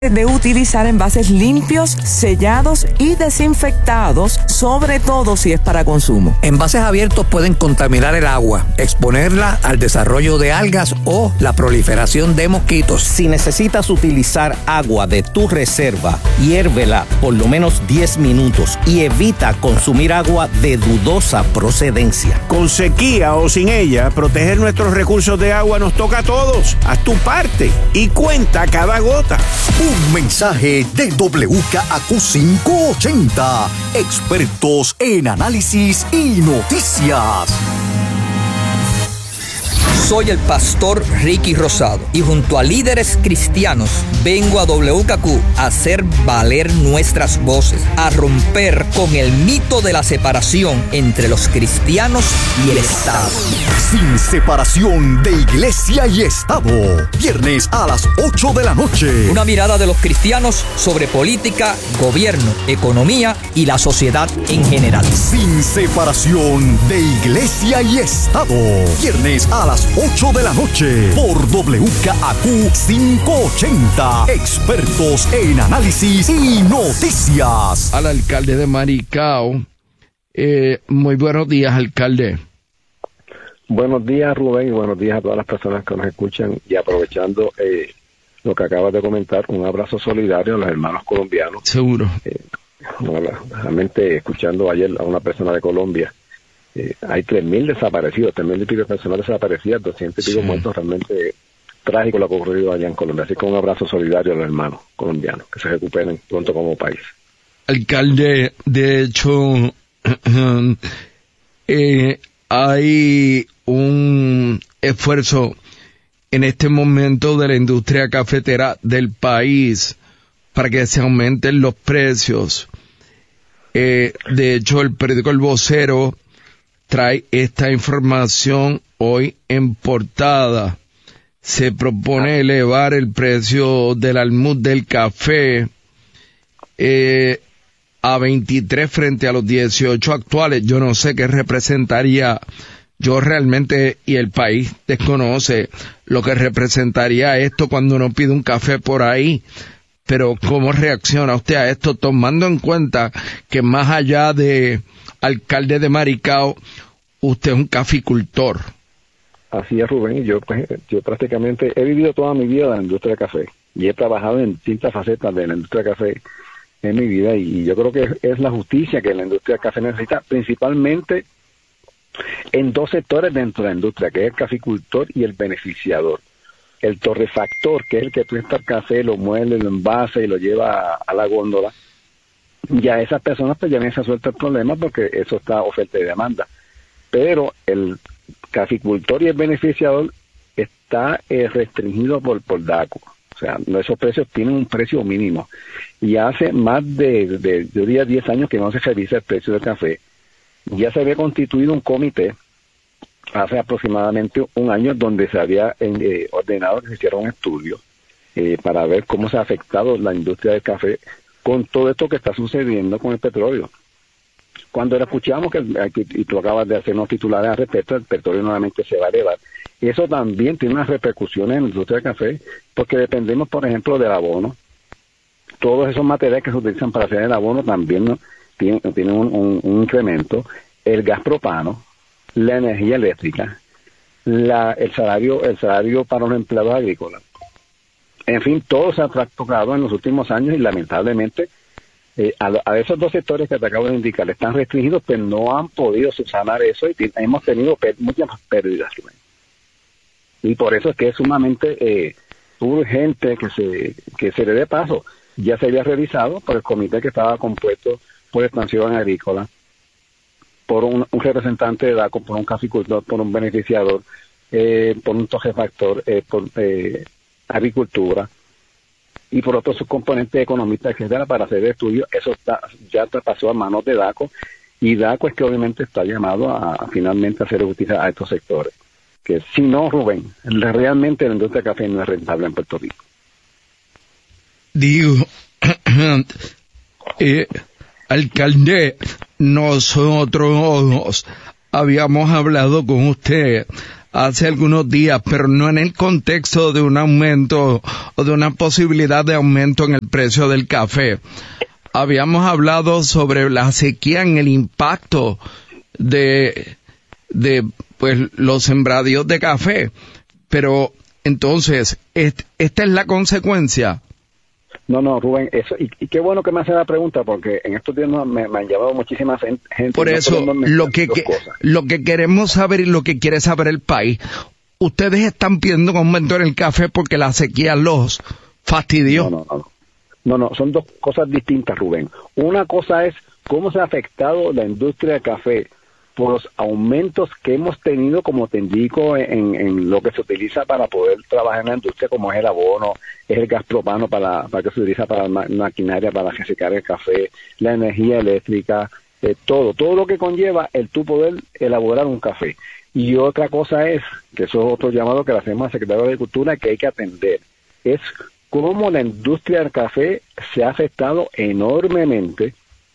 de utilizar envases limpios, sellados y desinfectados, sobre todo si es para consumo. Envases abiertos pueden contaminar el agua, exponerla al desarrollo de algas o la proliferación de mosquitos. Si necesitas utilizar agua de tu reserva, hiérvela por lo menos 10 minutos y evita consumir agua de dudosa procedencia. Con sequía o sin ella, proteger nuestros recursos de agua nos toca a todos. Haz tu parte y cuenta cada gota. Un mensaje de WKAQ 580, expertos en análisis y noticias. Soy el pastor Ricky Rosado y junto a líderes cristianos vengo a WKQ a hacer valer nuestras voces, a romper con el mito de la separación entre los cristianos y el Estado. Sin separación de iglesia y Estado. Viernes a las 8 de la noche. Una mirada de los cristianos sobre política, gobierno, economía y la sociedad en general. Sin separación de iglesia y Estado. Viernes a las 8 de la noche por WKAQ 580. Expertos en análisis y noticias. Al alcalde de Maricao. Muy buenos días, alcalde. Buenos días, Rubén, y buenos días a todas las personas que nos escuchan. Y aprovechando lo que acabas de comentar, un abrazo solidario a los hermanos colombianos. Seguro. Realmente, escuchando ayer a una persona de Colombia, hay 3.000 desaparecidos, 3.000 y pico de personas desaparecidas, 200 y pico muertos. Realmente trágico lo que ha ocurrido allá en Colombia. Así que un abrazo solidario a los hermanos colombianos, que se recuperen pronto como país. Alcalde, de hecho, hay un esfuerzo en este momento de la industria cafetera del país para que se aumenten los precios. De hecho, el periódico El Vocero trae esta información hoy en portada. Se propone elevar el precio del almud del café a 23 frente a los 18 actuales. Yo no sé qué representaría, yo realmente, y el país desconoce lo que representaría esto cuando uno pide un café por ahí. Pero ¿cómo reacciona usted a esto, tomando en cuenta que más allá de alcalde de Maricao, usted es un caficultor? Así es, Rubén. Yo prácticamente he vivido toda mi vida en la industria del café y he trabajado en distintas facetas de la industria del café en mi vida, y yo creo que es la justicia que la industria del café necesita, principalmente en dos sectores dentro de la industria, que es el caficultor y el beneficiador. El torrefactor, que es el que tuesta el café, lo muele, lo envasa y lo lleva a la góndola, ya esas personas pues ya no se suelta el problema porque eso está oferta y demanda. Pero el caficultor y el beneficiador está restringido por DACO. O sea, esos precios tienen un precio mínimo. Y hace más de yo diría 10 años que no se revisa el precio del café. Ya se había constituido un comité hace aproximadamente un año donde se había ordenado que se hiciera un estudio para ver cómo se ha afectado la industria del café con todo esto que está sucediendo con el petróleo. Cuando escuchamos y tú acabas de hacernos titulares al respecto, el petróleo nuevamente se va a elevar. Y eso también tiene unas repercusiones en la industria del café, porque dependemos, por ejemplo, del abono. Todos esos materiales que se utilizan para hacer el abono también, ¿no?, tienen un incremento. El gas propano, la energía eléctrica, el salario para los empleados agrícolas. En fin, todo se ha tocado en los últimos años y lamentablemente a esos dos sectores que te acabo de indicar están restringidos, pero no han podido subsanar eso y hemos tenido muchas pérdidas. Y por eso es que es sumamente urgente que se le dé paso. Ya se había revisado por el comité que estaba compuesto por Expansión Agrícola, por un representante de DACO, por un caficultor, por un beneficiador, por un torrefactor, por agricultura, y por otros subcomponentes economistas, etcétera, para hacer estudios. Eso ya pasó a manos de DACO, y DACO es que obviamente está llamado a finalmente hacer justicia a estos sectores. Que si no, Rubén, realmente la industria del café no es rentable en Puerto Rico. Digo, alcalde, nosotros habíamos hablado con usted hace algunos días, pero no en el contexto de un aumento o de una posibilidad de aumento en el precio del café. Habíamos hablado sobre la sequía en el impacto de pues los sembradíos de café, pero entonces, ¿esta es la consecuencia? No, Rubén, eso, y qué bueno que me hace la pregunta, porque en estos días me han llamado muchísima gente. Por eso, lo que queremos saber y lo que quiere saber el país, ustedes están pidiendo un aumento en el café porque la sequía los fastidió. No, son dos cosas distintas, Rubén. Una cosa es cómo se ha afectado la industria del café por los aumentos que hemos tenido, como te indico, en lo que se utiliza para poder trabajar en la industria, como es el abono, es el gas propano para que se utiliza para la maquinaria, para resecar el café, la energía eléctrica, todo lo que conlleva el tú poder elaborar un café. Y otra cosa es, que eso es otro llamado que le hacemos al secretario de Agricultura, que hay que atender, es cómo la industria del café se ha afectado enormemente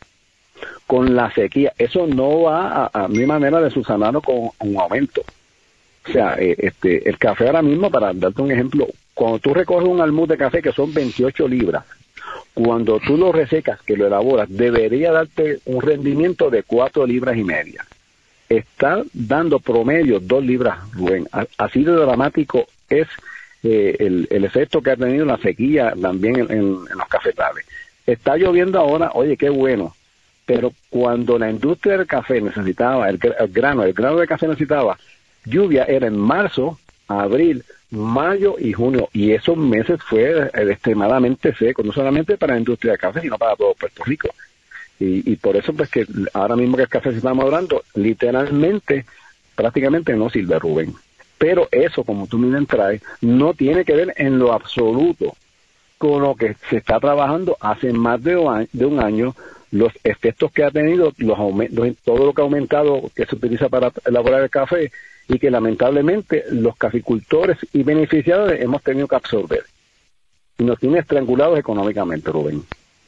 con la sequía. Eso no va a mi manera de subsanarlo con un aumento. O sea, el café ahora mismo, para darte un ejemplo, cuando tú recoges un almud de café que son 28 libras, cuando tú lo resecas, que lo elaboras, debería darte un rendimiento de 4 libras y media. Está dando promedio 2 libras, Rubén. Así de dramático es el efecto que ha tenido la sequía también en los cafetales. Está lloviendo ahora, oye, qué bueno, pero cuando la industria del café necesitaba, el grano de café necesitaba lluvia, era en marzo, abril, mayo y junio, y esos meses fue extremadamente seco, no solamente para la industria del café, sino para todo Puerto Rico. Y por eso, pues, que ahora mismo que el café se está madurando, literalmente, prácticamente no sirve, Rubén. Pero eso, como tú mismo traes, no tiene que ver en lo absoluto con lo que se está trabajando hace más de un año, los efectos que ha tenido, los aumentos, todo lo que ha aumentado, que se utiliza para elaborar el café, y que lamentablemente los caficultores y beneficiarios hemos tenido que absorber. Y nos tiene estrangulados económicamente, Rubén.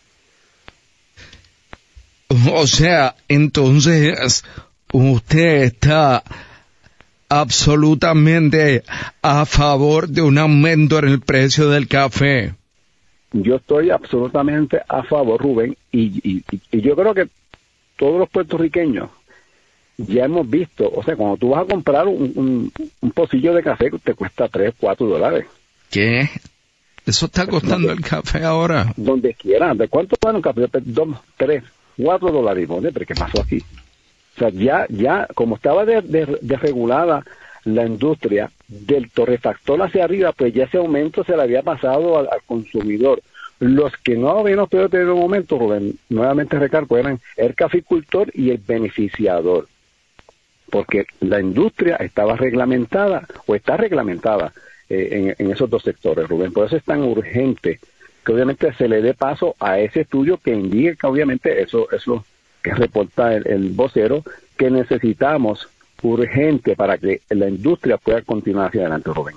O sea, entonces, usted está absolutamente a favor de un aumento en el precio del café. Yo estoy absolutamente a favor, Rubén, y yo creo que todos los puertorriqueños ya hemos visto, o sea, cuando tú vas a comprar un pocillo de café, te cuesta $3-4. ¿Qué? ¿Eso está costando el café ahora? Donde quiera. ¿De cuánto vale un café? $2, $3, $4. ¿Pero qué pasó aquí? O sea, ya como estaba desregulada la industria del torrefactor hacia arriba, pues ya ese aumento se le había pasado al consumidor. Los que no habían podido tener un aumento, Rubén, nuevamente recalco, eran el caficultor y el beneficiador, porque la industria estaba reglamentada, o está reglamentada en esos dos sectores, Rubén. Por eso es tan urgente que obviamente se le dé paso a ese estudio que indique que obviamente eso que reporta el vocero, que necesitamos urgente para que la industria pueda continuar hacia adelante, Rubén.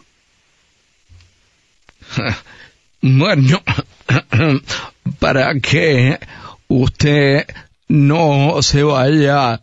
Bueno, para que usted no se vaya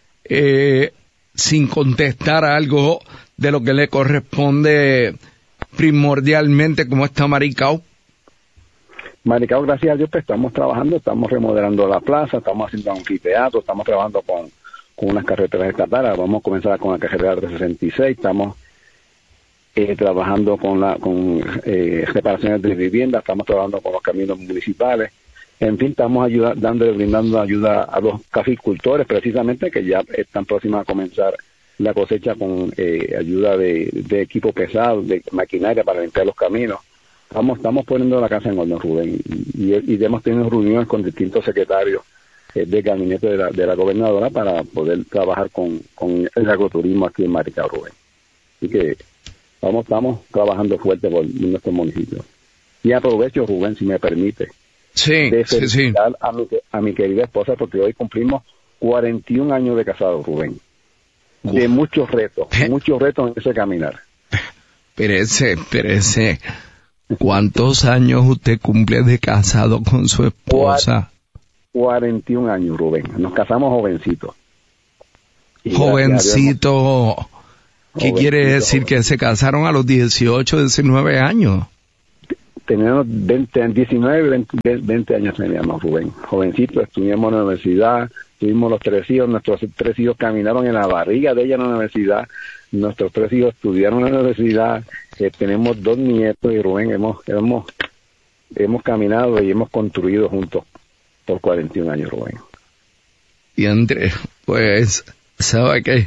sin contestar algo de lo que le corresponde primordialmente, ¿cómo está Maricao? Maricao, gracias a Dios, pues estamos trabajando, estamos remodelando la plaza, estamos haciendo anfiteatro, estamos trabajando con unas carreteras estatales. Vamos a comenzar con la carretera 366, estamos trabajando con reparaciones de viviendas, estamos trabajando con los caminos municipales, en fin, estamos brindando ayuda a los caficultores, precisamente, que ya están próximos a comenzar la cosecha con ayuda de equipo pesado, de maquinaria para limpiar los caminos. Estamos poniendo la casa en orden, Rubén, y hemos tenido reuniones con distintos secretarios del gabinete de la gobernadora para poder trabajar con el agroturismo aquí en Maricao, Rubén. Así que estamos trabajando fuerte por nuestro municipio. Y aprovecho, Rubén, si me permite, de felicitar a mi querida esposa, porque hoy cumplimos 41 años de casado, Rubén. De muchos retos en ese caminar. Espérese. ¿Cuántos años usted cumple de casado con su esposa? 41 años, Rubén. Nos casamos jovencitos. Jovencito. ¿Qué quiere decir? Que se casaron a los 18, 19 años. Teníamos 19, 20 años teníamos, Rubén. Jovencitos, estudiamos en la universidad, tuvimos los 3 hijos, nuestros 3 hijos caminaron en la barriga de ella en la universidad, nuestros 3 hijos estudiaron en la universidad, tenemos 2 nietos y Rubén, hemos caminado y hemos construido juntos por 41 años, Rubén. Y Andrés, pues, sabe que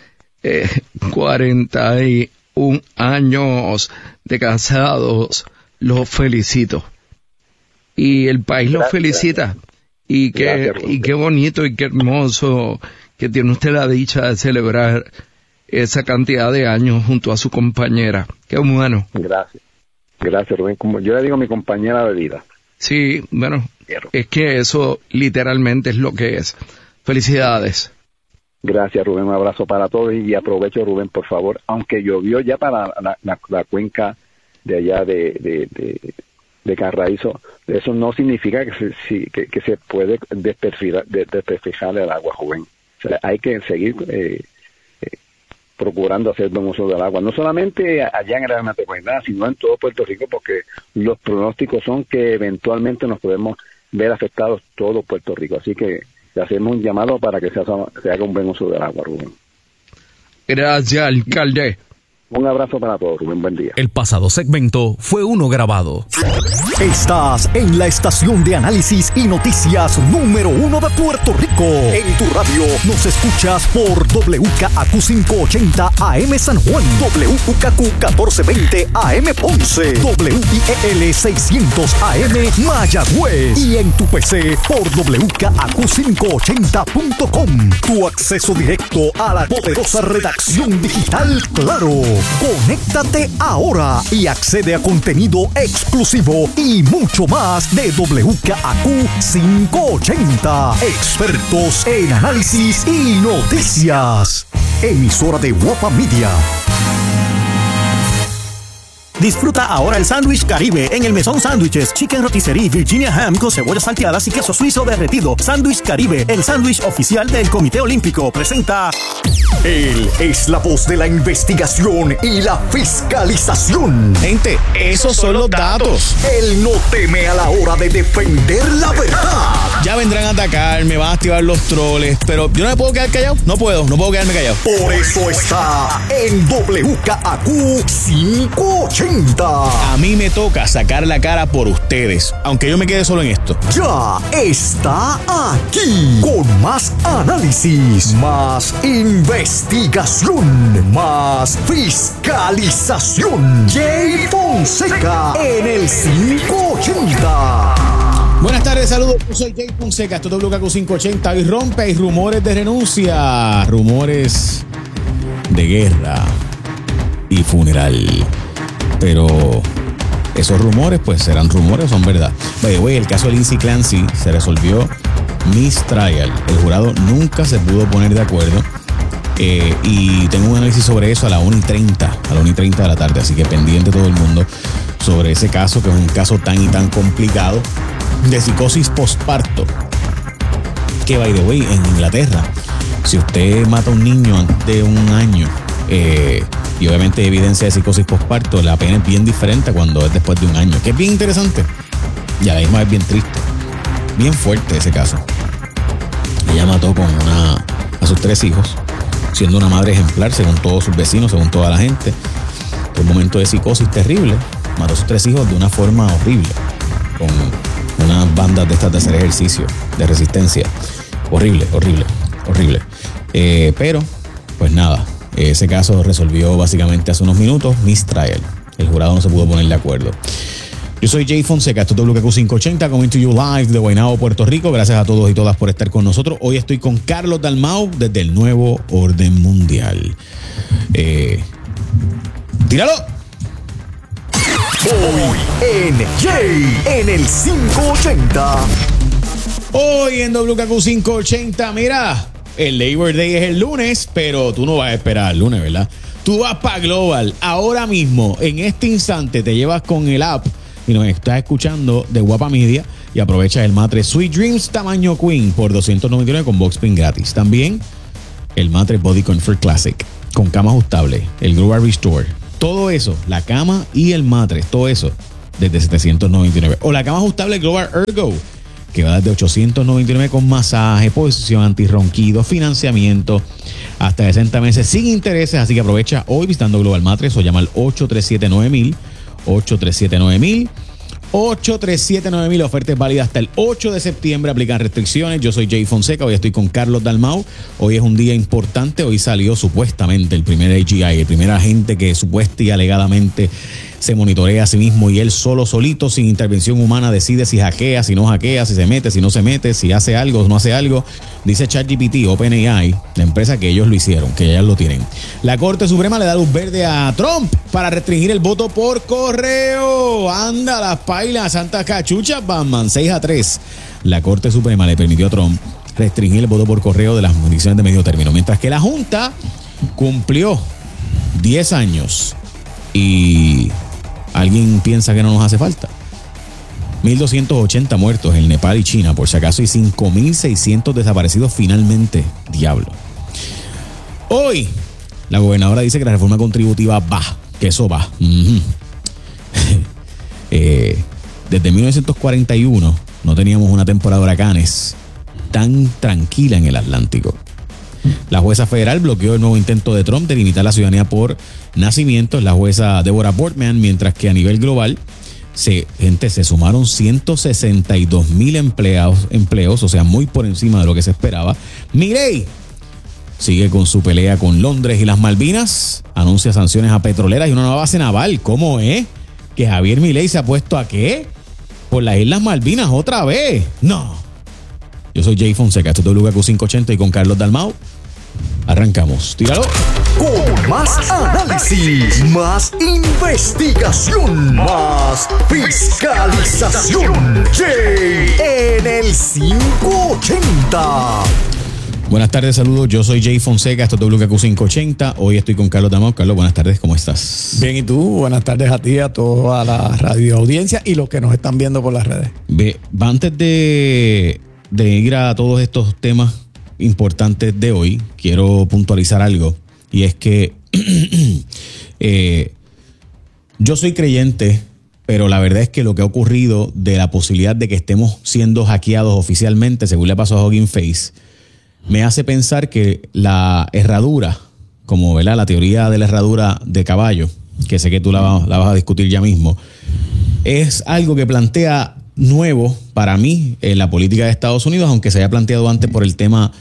41 años de casados, los felicito. Y el país los felicita. Y qué bonito y qué hermoso que tiene usted la dicha de celebrar esa cantidad de años junto a su compañera. Qué bueno. Gracias, Rubén. Como yo le digo, mi compañera de vida. Sí, bueno, es que eso literalmente es lo que es. Felicidades. Gracias, Rubén. Un abrazo para todos y aprovecho, Rubén, por favor. Aunque llovió ya para la cuenca de allá de Carraízo, eso no significa que se puede desperdigar el agua, Rubén. O sea, hay que seguir procurando hacer buen uso del agua, no solamente allá en la metropolitana, sino en todo Puerto Rico, porque los pronósticos son que eventualmente nos podemos ver afectados todo Puerto Rico. Así que le hacemos un llamado para que se haga un buen uso del agua, Rubén. Gracias, alcalde. Un abrazo para todos, Rubén. Buen día. El pasado segmento fue uno grabado. Estás en la estación de análisis y noticias número 1 de Puerto Rico. En tu radio nos escuchas por WKAQ 580 AM San Juan, WKAQ 1420 AM Ponce, WIEL 600 AM Mayagüez y en tu PC por WKAQ580.com. Tu acceso directo a la poderosa redacción digital Claro. Conéctate ahora y accede a contenido exclusivo y mucho más de WKAQ 580. Expertos en análisis y noticias. Emisora de Guapa Media. Disfruta ahora el sándwich Caribe en el Mesón Sándwiches, Chicken Rotisserie, Virginia Ham con cebollas salteadas y queso suizo derretido. Sándwich Caribe, el sándwich oficial del Comité Olímpico, presenta... Él es la voz de la investigación y la fiscalización. Gente, esos son los datos. Él no teme a la hora de defender la verdad. Ya vendrán a atacar, me van a activar los troles, pero yo no me puedo quedar callado. No puedo quedarme callado. Por eso está en WKAQ 580. A mí me toca sacar la cara por ustedes, aunque yo me quede solo en esto. Ya está aquí con más análisis, más investigación, más fiscalización. Jay Fonseca en el 580. Buenas tardes, saludos, yo soy Jay Fonseca, esto es WKAQ 580 y rompe, hay rumores de renuncia, rumores de guerra y funeral. Pero esos rumores, pues, serán rumores o son verdad. By the way, el caso de Lindsay Clancy se resolvió mistrial. El jurado nunca se pudo poner de acuerdo. Y tengo un análisis sobre eso a la 1:30 de la tarde. Así que pendiente todo el mundo sobre ese caso, que es un caso tan y tan complicado de psicosis postparto. Que, by the way, en Inglaterra, si usted mata a un niño antes de un año, y obviamente evidencia de psicosis postparto, la pena es bien diferente cuando es después de un año, que es bien interesante y a la misma vez bien triste, bien fuerte ese caso. Ella mató a sus 3 hijos, siendo una madre ejemplar según todos sus vecinos, según toda la gente. Por un momento de psicosis terrible, mató a sus 3 hijos de una forma horrible, con unas bandas de estas de hacer ejercicio, de resistencia. Horrible. Pero, pues nada, ese caso resolvió básicamente hace unos minutos, mistrial. El jurado no se pudo poner de acuerdo. Yo soy Jay Fonseca, esto es WKAQ 580, coming to you live de Guaynabo, Puerto Rico. Gracias a todos y todas por estar con nosotros. Hoy estoy con Carlos Dalmau desde el Nuevo Orden Mundial. ¡Tíralo! Hoy en Jay en el 580. Hoy en WKAQ 580, mira, el Labor Day es el lunes, pero tú no vas a esperar el lunes, ¿verdad? Tú vas para Global. Ahora mismo, en este instante, te llevas con el app y nos estás escuchando de Guapa Media y aprovechas el matre Sweet Dreams tamaño Queen por $299 con box spring gratis. También el matre Body Comfort Classic con cama ajustable, el Global Restore, todo eso, la cama y el mattress, todo eso, desde $799. O la cama ajustable Global Ergo, que va desde $899 con masaje, posición antirronquido, financiamiento hasta 60 meses sin intereses. Así que aprovecha hoy visitando Global Mattress o llama al 837-9000, 837-9000. 837-9000, oferta es válida hasta el 8 de septiembre, aplican restricciones. Yo soy Jay Fonseca, hoy estoy con Carlos Dalmau. Hoy es un día importante, hoy salió supuestamente el primer AGI, el primer agente que supuesta y alegadamente se monitorea a sí mismo y él solito, sin intervención humana, decide si hackea, si no hackea, si se mete, si no se mete, si hace algo o no hace algo. Dice ChatGPT, OpenAI, la empresa que ellos lo hicieron, que ya lo tienen. La Corte Suprema le da luz verde a Trump para restringir el voto por correo. Anda, las pailas, Santa Cachucha, Batman, 6-3. La Corte Suprema le permitió a Trump restringir el voto por correo de las elecciones de medio término, mientras que la Junta cumplió 10 años y alguien piensa que no nos hace falta. 1.280 muertos en Nepal y China, por si acaso, y 5.600 desaparecidos finalmente. Diablo. Hoy, la gobernadora dice que la reforma contributiva va, que eso va. Desde 1941 no teníamos una temporada de huracanes tan tranquila en el Atlántico. La jueza federal bloqueó el nuevo intento de Trump de limitar la ciudadanía por nacimientos, la jueza Deborah Portman, mientras que a nivel global se sumaron 162,000 empleos, o sea, muy por encima de lo que se esperaba. Milei sigue con su pelea con Londres y las Malvinas, anuncia sanciones a petroleras y una nueva base naval. ¿Cómo es que Javier Milei se ha puesto a qué? Por las Islas Malvinas otra vez. No. Yo soy Jay Fonseca, esto es WKQ 580 y con Carlos Dalmau arrancamos. Tíralo. Con más análisis, más investigación, más fiscalización. Jay en el 580. Buenas tardes, saludos. Yo soy Jay Fonseca, esto es WKQ 580. Hoy estoy con Carlos Dalmau. Carlos, buenas tardes, ¿cómo estás? Bien, ¿y tú? Buenas tardes a ti, a toda la radio audiencia y los que nos están viendo por las redes. Antes de ir a todos estos temas importantes de hoy, quiero puntualizar algo, y es que yo soy creyente, pero la verdad es que lo que ha ocurrido de la posibilidad de que estemos siendo hackeados oficialmente, según le pasó a Hugging Face, me hace pensar que la herradura, como ¿verdad? La teoría de la herradura de caballo, que sé que tú la vas a discutir ya mismo, es algo que plantea nuevo para mí en la política de Estados Unidos, aunque se haya planteado antes por el tema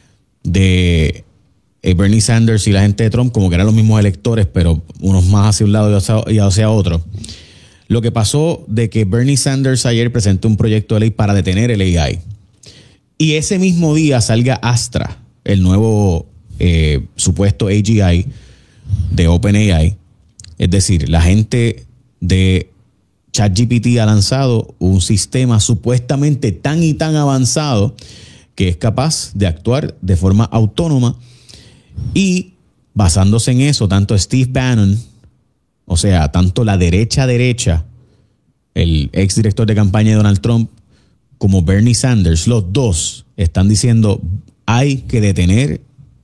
de Bernie Sanders y la gente de Trump, como que eran los mismos electores, pero unos más hacia un lado y hacia otro. Lo que pasó de que Bernie Sanders ayer presentó un proyecto de ley para detener el AI y ese mismo día salga Astra, el nuevo supuesto AGI de OpenAI, es decir, la gente de ChatGPT ha lanzado un sistema supuestamente tan y tan avanzado que es capaz de actuar de forma autónoma, y basándose en eso, tanto Steve Bannon, o sea, tanto la derecha, el exdirector de campaña de Donald Trump, como Bernie Sanders, los dos están diciendo hay que detener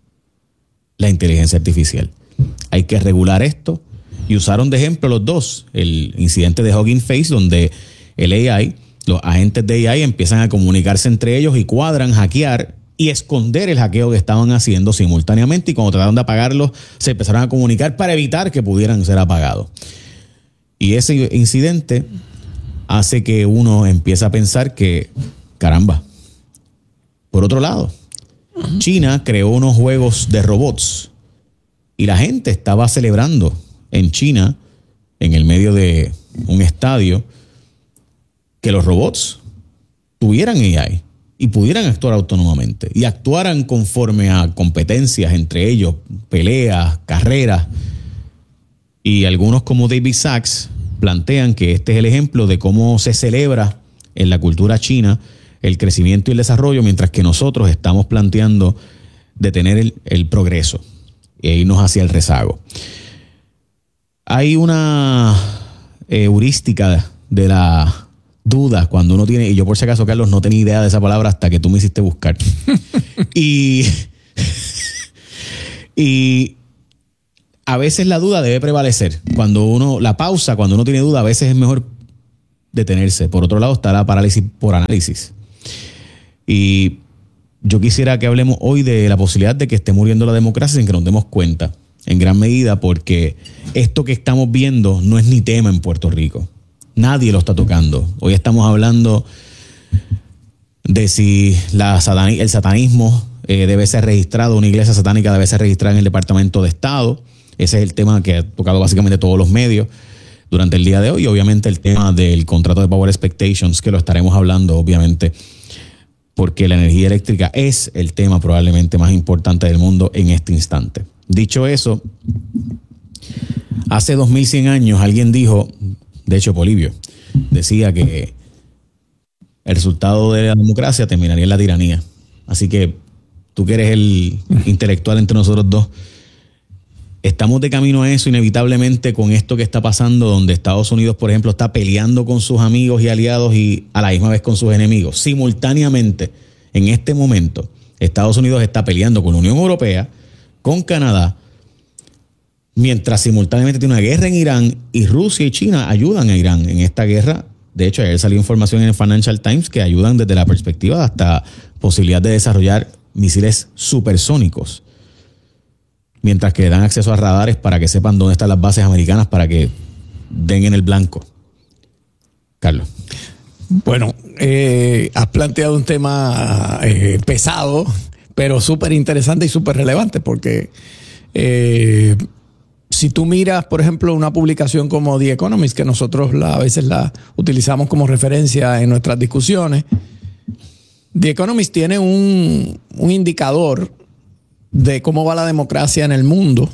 la inteligencia artificial, hay que regular esto. Y usaron de ejemplo los dos el incidente de Hugging Face, donde el AI, los agentes de AI empiezan a comunicarse entre ellos y cuadran, hackear y esconder el hackeo que estaban haciendo simultáneamente, y cuando trataron de apagarlos se empezaron a comunicar para evitar que pudieran ser apagados. Y ese incidente hace que uno empiece a pensar que, caramba. Por otro lado, China creó unos juegos de robots y la gente estaba celebrando en China, en el medio de un estadio, que los robots tuvieran AI y pudieran actuar autónomamente y actuaran conforme a competencias entre ellos, peleas, carreras. Y algunos, como David Sachs, plantean que este es el ejemplo de cómo se celebra en la cultura china el crecimiento y el desarrollo, mientras que nosotros estamos planteando detener el progreso e irnos hacia el rezago. Hay una heurística de la duda cuando uno tiene, y yo por si acaso, Carlos, no tenía idea de esa palabra hasta que tú me hiciste buscar. y a veces la duda debe prevalecer. Cuando uno tiene duda, a veces es mejor detenerse. Por otro lado está la parálisis por análisis. Y yo quisiera que hablemos hoy de la posibilidad de que esté muriendo la democracia sin que nos demos cuenta, en gran medida porque esto que estamos viendo no es ni tema en Puerto Rico. Nadie lo está tocando. Hoy estamos hablando de si el satanismo debe ser registrado, una iglesia satánica debe ser registrada en el Departamento de Estado. Ese es el tema que ha tocado básicamente todos los medios durante el día de hoy. Y obviamente el tema del contrato de Power Expectations, que lo estaremos hablando obviamente, porque la energía eléctrica es el tema probablemente más importante del mundo en este instante. Dicho eso, hace 2100 años alguien dijo, de hecho Polibio, decía que el resultado de la democracia terminaría en la tiranía. Así que tú que eres el intelectual entre nosotros dos, estamos de camino a eso inevitablemente con esto que está pasando, donde Estados Unidos, por ejemplo, está peleando con sus amigos y aliados y a la misma vez con sus enemigos. Simultáneamente, en este momento, Estados Unidos está peleando con la Unión Europea, con Canadá, mientras simultáneamente tiene una guerra en Irán y Rusia y China ayudan a Irán en esta guerra. De hecho, ayer salió información en el Financial Times que ayudan desde la perspectiva hasta posibilidad de desarrollar misiles supersónicos, mientras que dan acceso a radares para que sepan dónde están las bases americanas para que den en el blanco. Carlos. Bueno, has planteado un tema pesado, pero súper interesante y súper relevante, porque si tú miras, por ejemplo, una publicación como The Economist, que nosotros a veces la utilizamos como referencia en nuestras discusiones, The Economist tiene un indicador de cómo va la democracia en el mundo.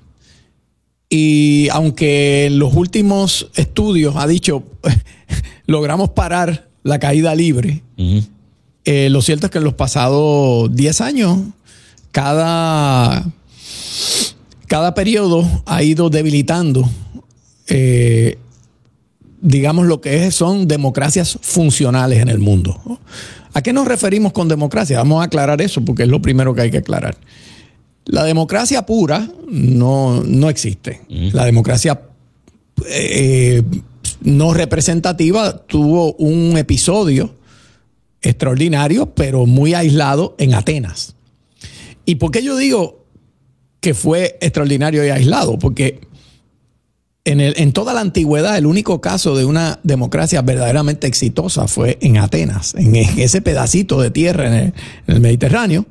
Y aunque en los últimos estudios ha dicho logramos parar la caída libre, lo cierto es que en los pasados 10 años cada periodo ha ido debilitando digamos lo que son democracias funcionales en el mundo. ¿A qué nos referimos con democracia? Vamos a aclarar eso porque es lo primero que hay que aclarar. La democracia pura no existe. La democracia no representativa tuvo un episodio extraordinario, pero muy aislado en Atenas. ¿Y por qué yo digo que fue extraordinario y aislado? Porque en toda la antigüedad el único caso de una democracia verdaderamente exitosa fue en Atenas, en ese pedacito de tierra en el Mediterráneo.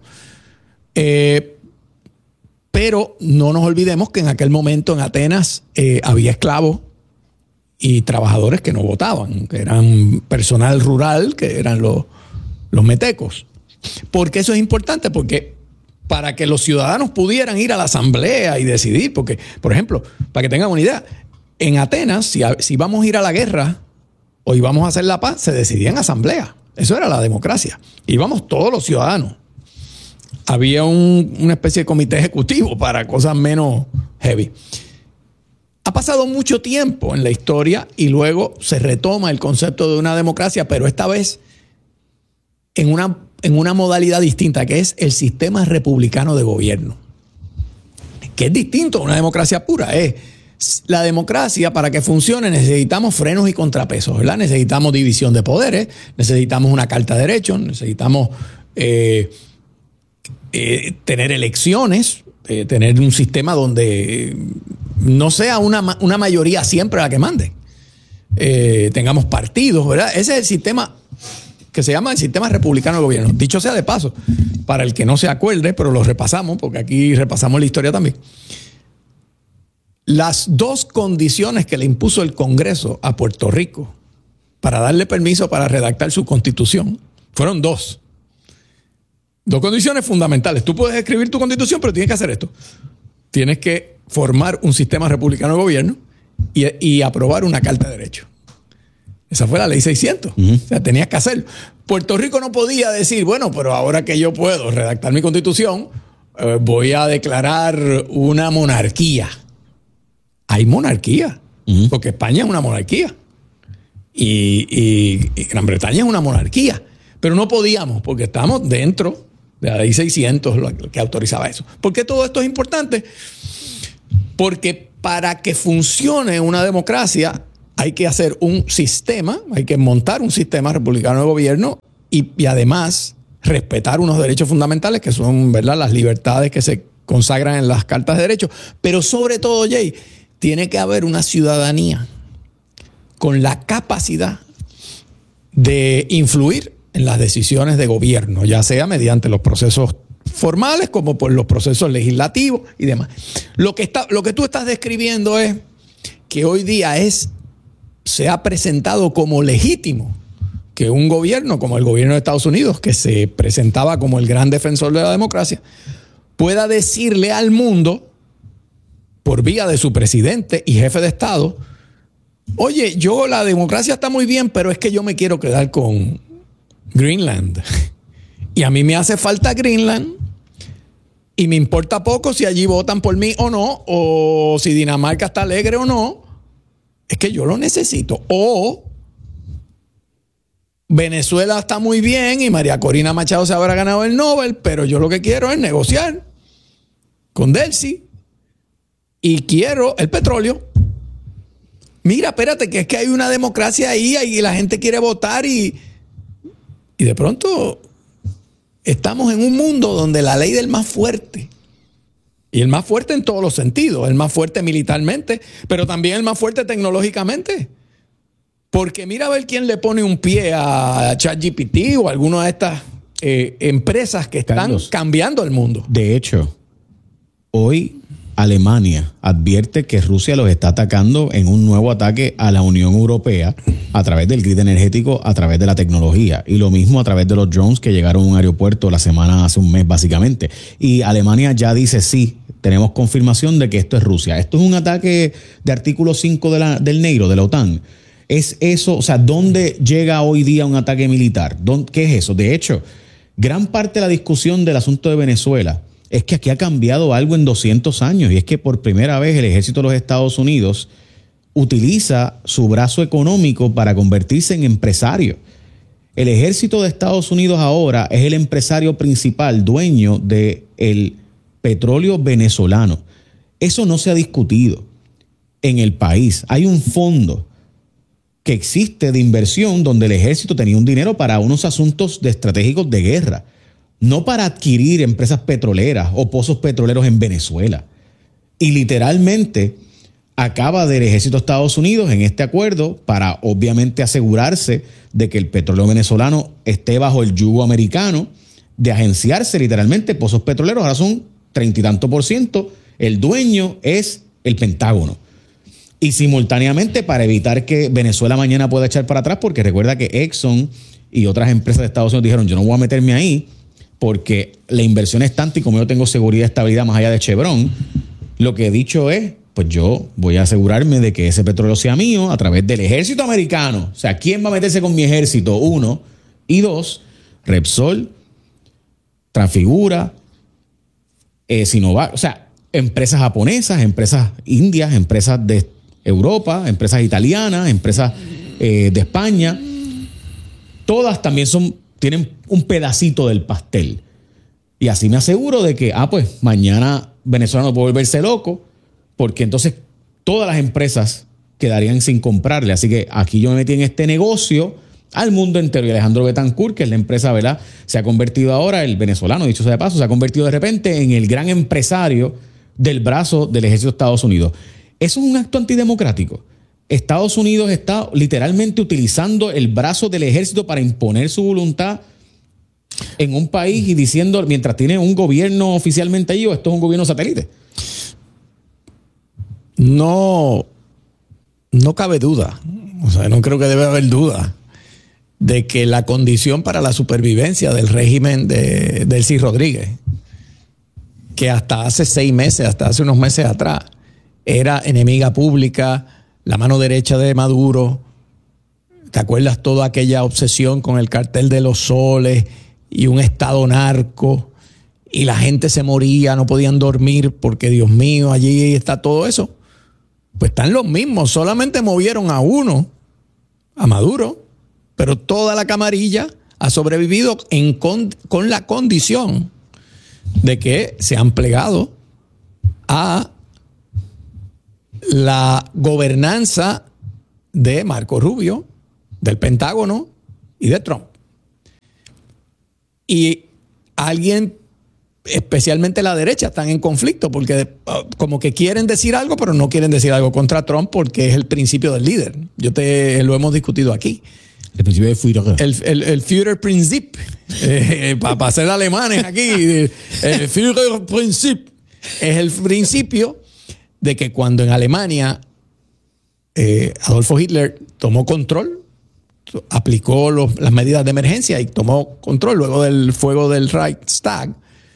Pero no nos olvidemos que en aquel momento en Atenas había esclavos y trabajadores que no votaban, que eran personal rural, que eran los metecos. ¿Por qué eso es importante? Porque para que los ciudadanos pudieran ir a la asamblea y decidir, porque, por ejemplo, para que tengan una idea, en Atenas, si vamos a ir a la guerra o íbamos a hacer la paz, se decidía en asamblea. Eso era la democracia. Íbamos todos los ciudadanos. Había una especie de comité ejecutivo para cosas menos heavy. Ha pasado mucho tiempo en la historia y luego se retoma el concepto de una democracia, pero esta vez en una modalidad distinta, que es el sistema republicano de gobierno, que es distinto a una democracia pura. La democracia, para que funcione, necesitamos frenos y contrapesos, ¿verdad? Necesitamos división de poderes, necesitamos una carta de derechos, necesitamos tener elecciones, tener un sistema donde no sea una mayoría siempre la que mande. Tengamos partidos, ¿verdad? Ese es el sistema que se llama el sistema republicano de gobierno. Dicho sea de paso, para el que no se acuerde, pero lo repasamos, porque aquí repasamos la historia también. Las dos condiciones que le impuso el Congreso a Puerto Rico para darle permiso para redactar su constitución fueron dos. Dos condiciones fundamentales. Tú puedes escribir tu constitución, pero tienes que hacer esto. Tienes que formar un sistema republicano de gobierno y aprobar una carta de derechos. Esa fue la ley 600. O sea, tenías que hacerlo. Puerto Rico no podía decir, bueno, pero ahora que yo puedo redactar mi constitución, voy a declarar una monarquía. Hay monarquía, porque España es una monarquía y Gran Bretaña es una monarquía, pero no podíamos porque estamos dentro de la ley 600 que autorizaba eso. ¿Por qué todo esto es importante? Porque para que funcione una democracia hay que hacer un sistema, hay que montar un sistema republicano de gobierno y además respetar unos derechos fundamentales que son, ¿verdad?, las libertades que se consagran en las cartas de derechos. Pero sobre todo, Jay, tiene que haber una ciudadanía con la capacidad de influir en las decisiones de gobierno, ya sea mediante los procesos formales como por los procesos legislativos y demás. Lo que tú estás describiendo es que hoy día se ha presentado como legítimo que un gobierno como el gobierno de Estados Unidos, que se presentaba como el gran defensor de la democracia, pueda decirle al mundo, por vía de su presidente y jefe de Estado, oye, la democracia está muy bien, pero es que yo me quiero quedar con Greenland. Y a mí me hace falta Greenland y me importa poco si allí votan por mí o no, o si Dinamarca está alegre o no. Es que yo lo necesito. O Venezuela está muy bien y María Corina Machado se habrá ganado el Nobel, pero yo lo que quiero es negociar con Delcy y quiero el petróleo. Mira, espérate, que es que hay una democracia ahí y la gente quiere votar y de pronto estamos en un mundo donde la ley del más fuerte, y el más fuerte en todos los sentidos, el más fuerte militarmente, pero también el más fuerte tecnológicamente. Porque mira a ver quién le pone un pie a ChatGPT o a alguna de estas empresas que están, Carlos, cambiando el mundo. De hecho, hoy Alemania advierte que Rusia los está atacando en un nuevo ataque a la Unión Europea a través del grid energético, a través de la tecnología. Y lo mismo a través de los drones que llegaron a un aeropuerto hace un mes básicamente. Y Alemania ya dice sí, tenemos confirmación de que esto es Rusia. Esto es un ataque de artículo 5 del negro, de la OTAN. Es eso, o sea, ¿dónde llega hoy día un ataque militar? ¿Qué es eso? De hecho, gran parte de la discusión del asunto de Venezuela es que aquí ha cambiado algo en 200 años y es que por primera vez el ejército de los Estados Unidos utiliza su brazo económico para convertirse en empresario. El ejército de Estados Unidos ahora es el empresario principal, dueño del petróleo venezolano. Eso no se ha discutido en el país. Hay un fondo que existe de inversión donde el ejército tenía un dinero para unos asuntos estratégicos de guerra, no para adquirir empresas petroleras o pozos petroleros en Venezuela. Y literalmente acaba del ejército de Estados Unidos en este acuerdo para obviamente asegurarse de que el petróleo venezolano esté bajo el yugo americano, de agenciarse literalmente pozos petroleros. Ahora son 30 y tanto %. El dueño es el Pentágono. Y simultáneamente para evitar que Venezuela mañana pueda echar para atrás, porque recuerda que Exxon y otras empresas de Estados Unidos dijeron, yo no voy a meterme ahí porque la inversión es tanta y como yo tengo seguridad y estabilidad más allá de Chevron, lo que he dicho es, pues yo voy a asegurarme de que ese petróleo sea mío a través del ejército americano. O sea, ¿quién va a meterse con mi ejército? 1. Y 2, Repsol, Transfigura, Sinovac, o sea, empresas japonesas, empresas indias, empresas de Europa, empresas italianas, empresas de España, todas también tienen un pedacito del pastel. Y así me aseguro de que, pues mañana Venezuela no puede volverse loco, porque entonces todas las empresas quedarían sin comprarle. Así que aquí yo me metí en este negocio al mundo entero. Y Alejandro Betancourt, que es la empresa, ¿verdad?, se ha convertido ahora, el venezolano, dicho sea de paso, se ha convertido de repente en el gran empresario del brazo del ejército de Estados Unidos. Eso es un acto antidemocrático. Estados Unidos está literalmente utilizando el brazo del ejército para imponer su voluntad en un país y diciendo, mientras tiene un gobierno oficialmente allí, o esto es un gobierno satélite. No cabe duda, o sea, no creo que debe haber duda de que la condición para la supervivencia del régimen de Delcy Rodríguez, que hasta hace 6 meses, hasta hace unos meses atrás, era enemiga pública, la mano derecha de Maduro. ¿Te acuerdas toda aquella obsesión con el cartel de los soles y un estado narco? Y la gente se moría, no podían dormir porque, Dios mío, allí está todo eso. Pues están los mismos, solamente movieron a uno, a Maduro, pero toda la camarilla ha sobrevivido con la condición de que se han plegado a la gobernanza de Marco Rubio, del Pentágono y de Trump. Y alguien, especialmente la derecha, están en conflicto porque como que quieren decir algo, pero no quieren decir algo contra Trump porque es el principio del líder. Lo hemos discutido aquí. El principio de Führer. El Führerprinzip. Para ser alemanes aquí. El Führerprinzip es el principio de que cuando en Alemania Adolfo Hitler tomó control, aplicó las medidas de emergencia y tomó control luego del fuego del Reichstag,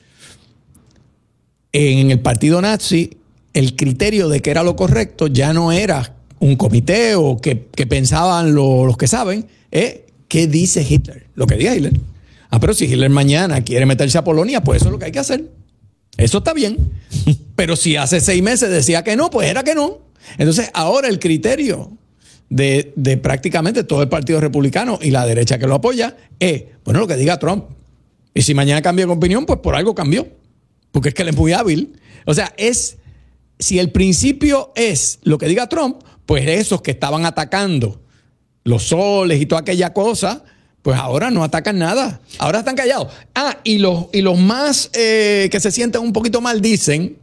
en el partido nazi el criterio de que era lo correcto ya no era un comité o que pensaban los que saben, ¿qué dice Hitler? Lo que diga Hitler. Pero si Hitler mañana quiere meterse a Polonia, pues eso es lo que hay que hacer. Eso está bien. Pero si hace 6 meses decía que no, pues era que no. Entonces ahora el criterio de prácticamente todo el Partido Republicano y la derecha que lo apoya es, bueno, lo que diga Trump. Y si mañana cambia de opinión, pues por algo cambió. Porque es que él es muy hábil. O sea, si el principio es lo que diga Trump, pues esos que estaban atacando los soles y toda aquella cosa, pues ahora no atacan nada. Ahora están callados. Y los más que se sienten un poquito mal dicen,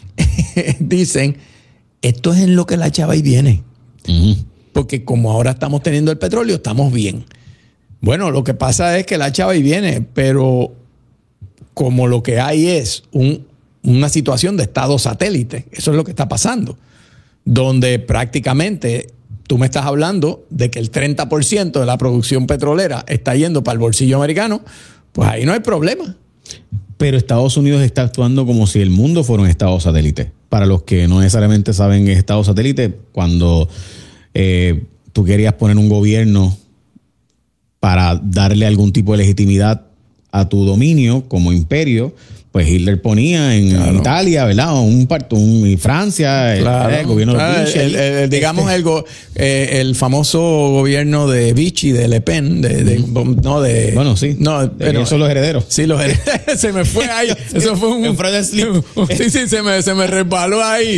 esto es en lo que la chava y viene. Porque como ahora estamos teniendo el petróleo, estamos bien. Bueno, lo que pasa es que la chava y viene, pero como lo que hay es una situación de estado satélite, eso es lo que está pasando, donde prácticamente tú me estás hablando de que el 30% de la producción petrolera está yendo para el bolsillo americano, pues ahí no hay problema. Pero Estados Unidos está actuando como si el mundo fuera un estado satélite. Para los que no necesariamente saben qué es estado satélite, cuando tú querías poner un gobierno para darle algún tipo de legitimidad a tu dominio como imperio, pues Hitler ponía en Italia, ¿verdad? En Francia, el gobierno de Vichy. Digamos el famoso gobierno de Vichy, de Le Pen, bueno, sí. No, pero ellos son los herederos. Sí, los herederos. Se me fue ahí. Eso fue un Freudian slip. Sí, se me resbaló ahí.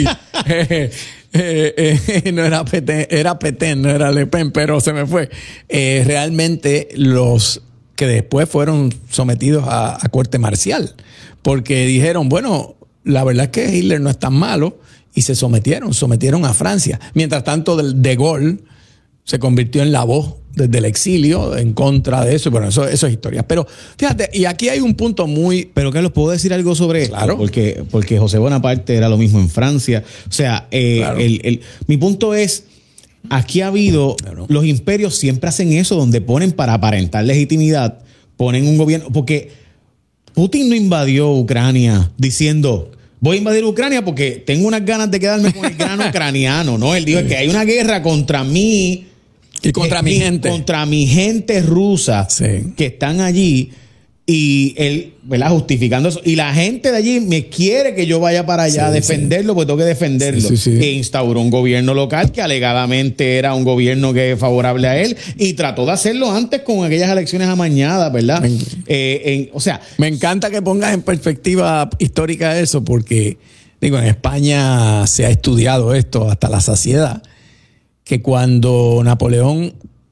No era Petén, no era Le Pen, pero se me fue. Realmente los que después fueron sometidos a corte marcial, porque dijeron, bueno, la verdad es que Hitler no es tan malo, y se sometieron a Francia. Mientras tanto, De Gaulle se convirtió en la voz desde el exilio en contra de eso. Bueno, eso es historia. Pero fíjate, y aquí hay un punto muy... Pero Carlos, ¿puedo decir algo sobre esto? Claro. Porque José Bonaparte era lo mismo en Francia. O sea, claro. Mi punto es, aquí ha habido... Claro. Los imperios siempre hacen eso, donde ponen para aparentar legitimidad, ponen un gobierno... Porque Putin no invadió Ucrania diciendo... Voy a invadir Ucrania porque tengo unas ganas de quedarme con el grano ucraniano. No, él dijo que hay una guerra contra mí y contra mi gente. Contra mi gente rusa, sí, que están allí. Y él, ¿verdad?, justificando eso. Y la gente de allí me quiere que yo vaya para allá a defenderlo, porque tengo que defenderlo. E instauró un gobierno local que alegadamente era un gobierno que es favorable a él. Y trató de hacerlo antes con aquellas elecciones amañadas, ¿verdad? O sea, me encanta que pongas en perspectiva histórica eso, porque, digo, en España se ha estudiado esto hasta la saciedad, que cuando Napoleón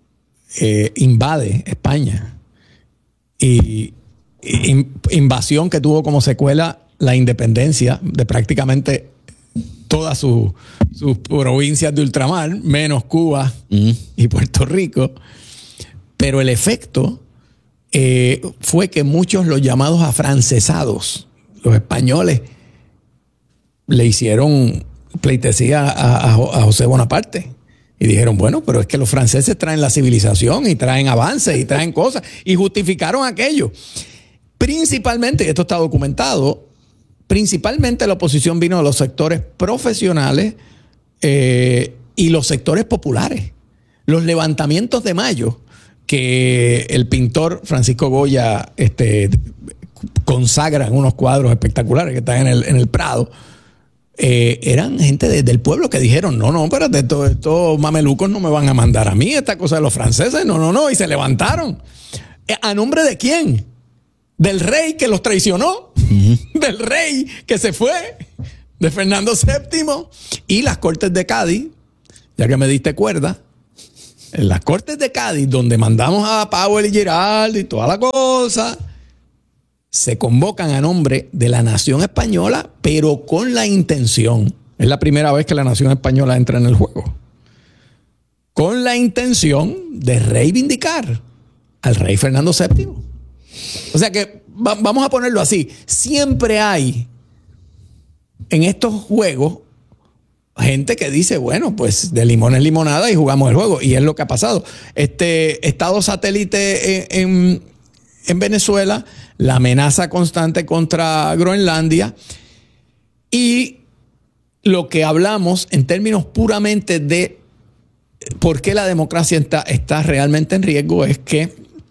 invade España y invasión que tuvo como secuela la independencia de prácticamente todas sus provincias de ultramar, menos Cuba y Puerto Rico. Pero el efecto fue que muchos, los llamados afrancesados, los españoles, le hicieron pleitesía a José Bonaparte. Y dijeron, bueno, pero es que los franceses traen la civilización y traen avances y traen cosas. Y justificaron aquello. Principalmente, y esto está documentado, principalmente la oposición vino de los sectores profesionales y los sectores populares. Los levantamientos de mayo, que el pintor Francisco Goya consagra en unos cuadros espectaculares que están en el Prado, eran gente del pueblo que dijeron, no, espérate, estos mamelucos no me van a mandar a mí, esta cosa de los franceses, no, y se levantaron. ¿A nombre de quién? Del rey que los traicionó, del rey que se fue, de Fernando VII y las Cortes de Cádiz, ya que me diste cuerda, en las Cortes de Cádiz, donde mandamos a Powell y Giraldo y toda la cosa, se convocan a nombre de la nación española, pero con la intención, es la primera vez que la nación española entra en el juego, con la intención de reivindicar al rey Fernando VII. O sea que vamos a ponerlo así, siempre hay en estos juegos gente que dice, bueno, pues de limón es limonada y jugamos el juego. Y es lo que ha pasado. Estado satélite en Venezuela, la amenaza constante contra Groenlandia y lo que hablamos en términos puramente de por qué la democracia está realmente en riesgo es que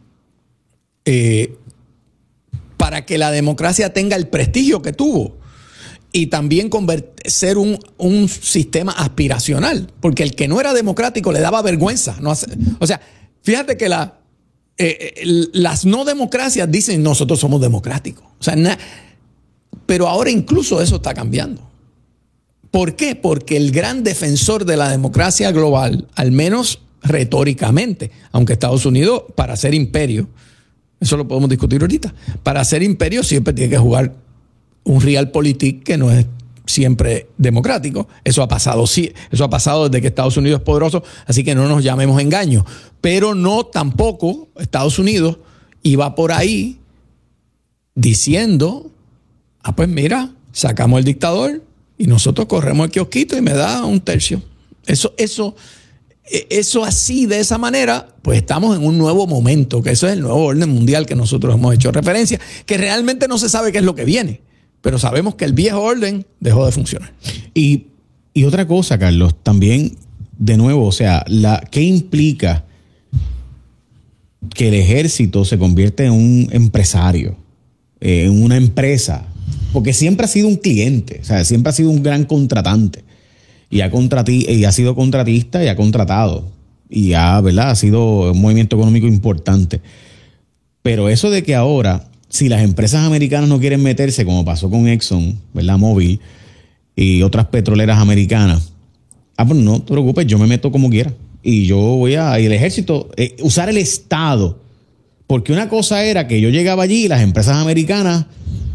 para que la democracia tenga el prestigio que tuvo y también ser un sistema aspiracional, porque el que no era democrático le daba vergüenza. O sea, fíjate que las no democracias dicen nosotros somos democráticos. O sea, pero ahora incluso eso está cambiando. ¿Por qué? Porque el gran defensor de la democracia global, al menos retóricamente, aunque Estados Unidos, para ser imperio, eso lo podemos discutir ahorita, para ser imperio siempre tiene que jugar un realpolitik que no es siempre democrático. Eso ha pasado, sí, eso ha pasado desde que Estados Unidos es poderoso, así que no nos llamemos engaño. Pero no tampoco Estados Unidos iba por ahí diciendo, pues mira, sacamos el dictador y nosotros corremos el kiosquito y me da un tercio. Eso así, de esa manera, pues estamos en un nuevo momento, que eso es el nuevo orden mundial que nosotros hemos hecho referencia, que realmente no se sabe qué es lo que viene. Pero sabemos que el viejo orden dejó de funcionar. Y otra cosa, Carlos, también, de nuevo, o sea, ¿qué implica que el ejército se convierte en un empresario, en una empresa? Porque siempre ha sido un cliente, o sea, siempre ha sido un gran contratante. Y ha sido contratista y ha contratado. Y ¿verdad? Ha sido un movimiento económico importante. Pero eso de que ahora, si las empresas americanas no quieren meterse, como pasó con Exxon, ¿verdad? Mobil y otras petroleras americanas, pues no te preocupes, yo me meto como quiera. Y yo voy y el ejército, usar el Estado. Porque una cosa era que yo llegaba allí y las empresas americanas,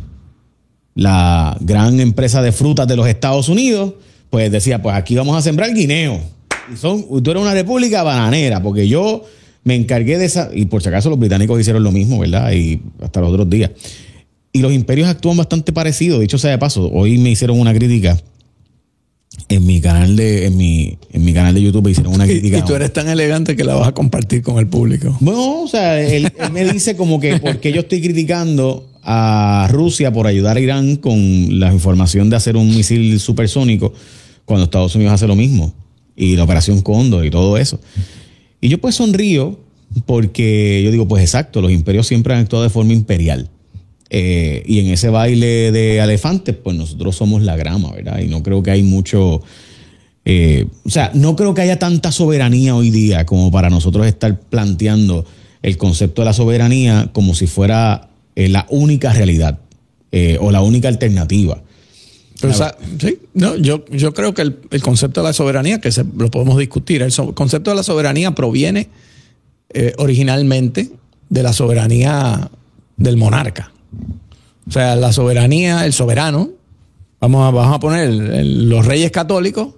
la gran empresa de frutas de los Estados Unidos, pues decía, pues aquí vamos a sembrar guineo. Tú eres una república bananera, porque yo me encargué de esa, y por si acaso los británicos hicieron lo mismo, ¿verdad? Y hasta los otros días. Y los imperios actúan bastante parecido. Dicho sea de paso, hoy me hicieron una crítica en mi canal de canal de YouTube, me hicieron una crítica. Y tú eres tan elegante que la vas a compartir con el público. No, o sea, él me dice como que porque yo estoy criticando a Rusia por ayudar a Irán con la información de hacer un misil supersónico cuando Estados Unidos hace lo mismo. Y la operación Cóndor y todo eso. Y yo pues sonrío porque yo digo, pues exacto, los imperios siempre han actuado de forma imperial. Y en ese baile de elefantes, pues nosotros somos la grama, ¿verdad? Y no creo que hay mucho... o sea, no creo que haya tanta soberanía hoy día como para nosotros estar planteando el concepto de la soberanía como si fuera la única realidad o la única alternativa. Pero, o sea, sí, no, yo creo que el concepto de la soberanía, que lo podemos discutir, el concepto de la soberanía proviene originalmente de la soberanía del monarca. O sea, la soberanía, el soberano, vamos a poner, los reyes católicos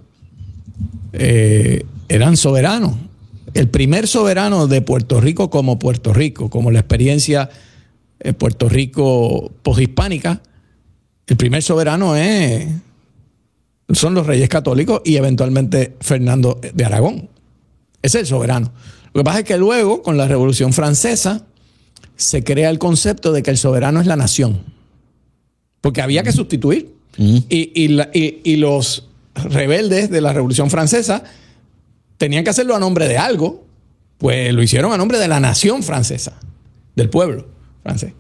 eran soberanos. El primer soberano de Puerto Rico, como la experiencia Puerto Rico poshispánica, el primer soberano son los reyes católicos y eventualmente Fernando de Aragón. Ese es el soberano. Lo que pasa es que luego, con la Revolución Francesa, se crea el concepto de que el soberano es la nación. Porque había que sustituir. Y los rebeldes de la Revolución Francesa tenían que hacerlo a nombre de algo, pues lo hicieron a nombre de la nación francesa, del pueblo francés.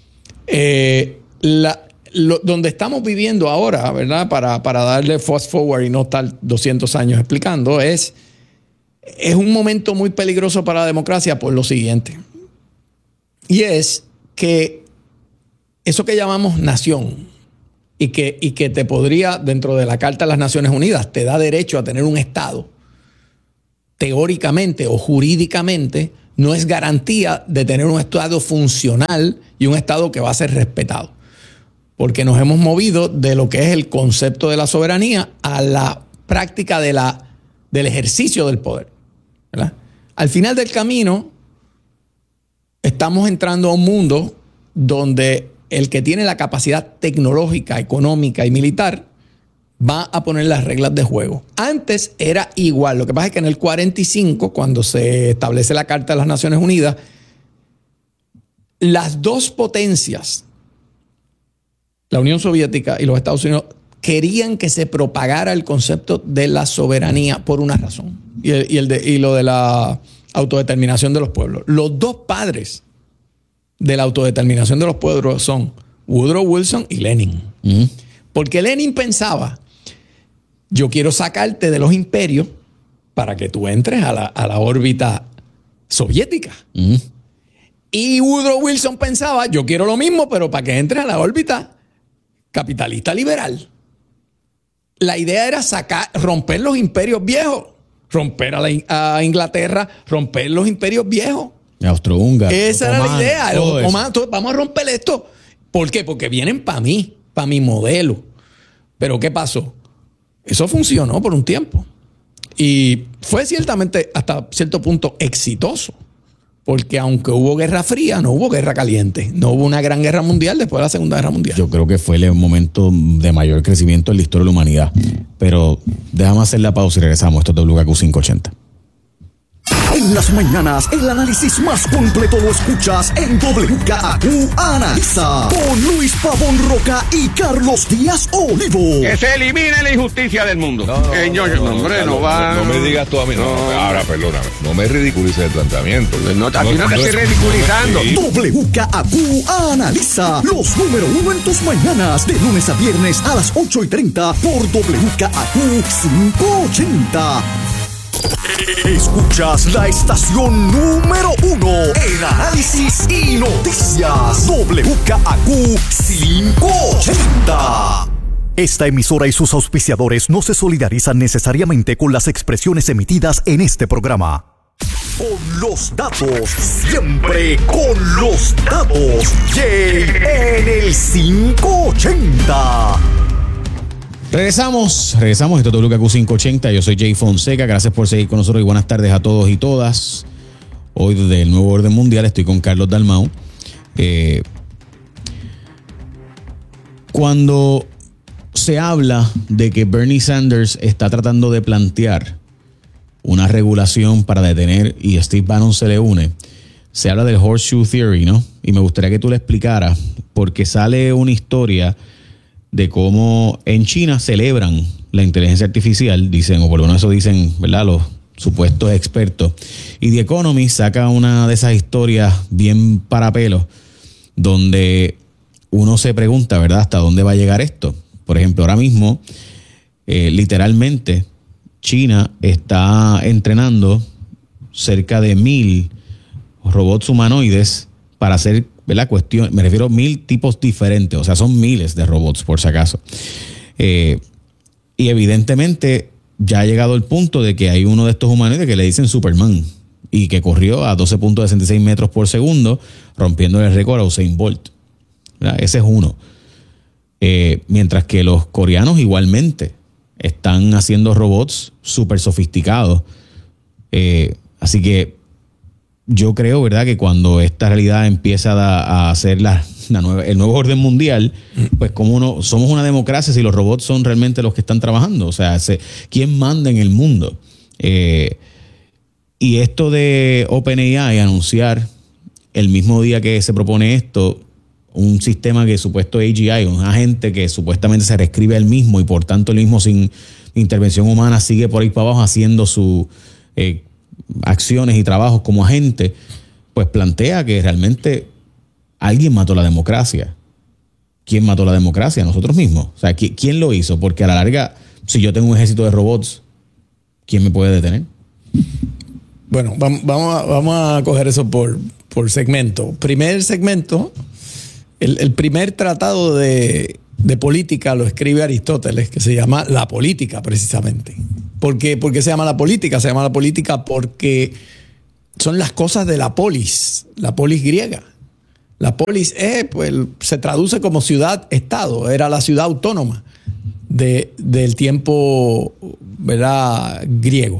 Donde estamos viviendo ahora, ¿verdad? Para darle fast forward y no estar 200 años explicando, es un momento muy peligroso para la democracia por lo siguiente. Y es que eso que llamamos nación, y que te podría, dentro de la Carta de las Naciones Unidas, te da derecho a tener un Estado, teóricamente o jurídicamente, no es garantía de tener un Estado funcional y un Estado que va a ser respetado. Porque nos hemos movido de lo que es el concepto de la soberanía a la práctica del ejercicio del poder, ¿verdad? Al final del camino, estamos entrando a un mundo donde el que tiene la capacidad tecnológica, económica y militar va a poner las reglas de juego. Antes era igual. Lo que pasa es que en el 45, cuando se establece la Carta de las Naciones Unidas, las dos potencias, la Unión Soviética y los Estados Unidos, querían que se propagara el concepto de la soberanía por una razón. Y lo de la autodeterminación de los pueblos. Los dos padres de la autodeterminación de los pueblos son Woodrow Wilson y Lenin. Porque Lenin pensaba, yo quiero sacarte de los imperios para que tú entres a la órbita soviética. Y Woodrow Wilson pensaba, yo quiero lo mismo, pero para que entres a la órbita capitalista liberal. La idea era romper los imperios viejos, romper a Inglaterra, romper los imperios viejos. Austrohúngaro. Esa era la idea. Todo Vamos a romper esto. ¿Por qué? Porque vienen para mí, para mi modelo. Pero ¿qué pasó? Eso funcionó por un tiempo. Y fue ciertamente hasta cierto punto exitoso. Porque aunque hubo guerra fría, no hubo guerra caliente. No hubo una gran guerra mundial después de la Segunda Guerra Mundial. Yo creo que fue el momento de mayor crecimiento en la historia de la humanidad. Pero déjame hacer la pausa y regresamos. Esto es WKQ 580. En las mañanas, el análisis más completo lo escuchas en WKQ Analiza con Luis Pavón Roca y Carlos Díaz Olivo. Que se elimine la injusticia del mundo. No me digas tú a mí. Ahora, perdóname. No me ridiculices el planteamiento. No te estoy ridiculizando. WKQ Analiza los número uno en tus mañanas, de lunes a viernes a las 8:30 por WKQ 580. Escuchas la estación número uno en análisis y noticias. WKQ 580. Esta emisora y sus auspiciadores no se solidarizan necesariamente con las expresiones emitidas en este programa. Con los datos, siempre con los datos. Jay en el 580. Regresamos. Esto es WKQ 580. Yo soy Jay Fonseca. Gracias por seguir con nosotros y buenas tardes a todos y todas. Hoy desde el Nuevo Orden Mundial estoy con Carlos Dalmau. Cuando se habla de que Bernie Sanders está tratando de plantear una regulación para detener y Steve Bannon se le une, se habla del Horseshoe Theory, ¿no? Y me gustaría que tú le explicaras, porque sale una historia de cómo en China celebran la inteligencia artificial, dicen, o por lo menos eso dicen, ¿verdad?, los supuestos expertos. Y The Economist saca una de esas historias bien para pelos, donde uno se pregunta, ¿verdad?, ¿hasta dónde va a llegar esto? Por ejemplo, ahora mismo, literalmente, China está entrenando cerca de 1,000 robots humanoides para hacer, ¿verdad?, cuestión, me refiero a 1,000 tipos diferentes, o sea, son miles de robots, por si acaso. Y evidentemente ya ha llegado el punto de que hay uno de estos humanoides que le dicen Superman y que corrió a 12.66 metros por segundo, rompiendo el récord a Usain Bolt, ¿verdad? Ese es uno. Mientras que los coreanos igualmente están haciendo robots súper sofisticados. Así que yo creo, ¿verdad?, que cuando esta realidad empieza a hacer el nuevo orden mundial, pues como somos una democracia si los robots son realmente los que están trabajando. O sea, ¿quién manda en el mundo? Y esto de OpenAI anunciar el mismo día que se propone esto, un sistema que supuesto AGI, un agente que supuestamente se reescribe él mismo y por tanto él mismo sin intervención humana sigue por ahí para abajo haciendo sus acciones y trabajos como agente, pues plantea que realmente alguien mató la democracia. ¿Quién mató la democracia? Nosotros mismos. O sea, ¿quién lo hizo? Porque a la larga, si yo tengo un ejército de robots, ¿quién me puede detener? Bueno, vamos a coger eso por segmento. Primer segmento, el primer tratado de de política lo escribe Aristóteles, que se llama La Política, precisamente. ¿Por qué se llama la política? Se llama la política porque son las cosas de la polis griega. La polis pues, se traduce como ciudad-estado, era la ciudad autónoma del tiempo, ¿verdad?, griego.